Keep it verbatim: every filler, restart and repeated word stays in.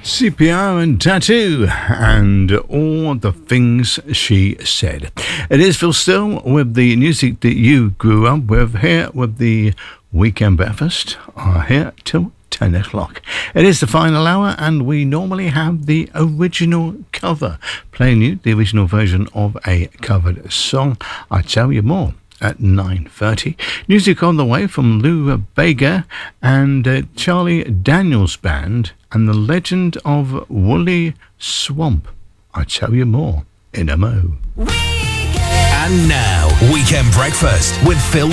C P R and Tattoo and all the things she said. It is Phil Still with the music that you grew up with here with the Weekend Breakfast uh, here till ten o'clock. It is the final hour and we normally have the original cover, playing you the original version of a covered song. I'll tell you more at nine thirty. Music on the way from Lou Bega and uh, Charlie Daniels Band and the Legend of Woolly Swamp. I'll tell you more in a mo. And now, Weekend Breakfast with Phil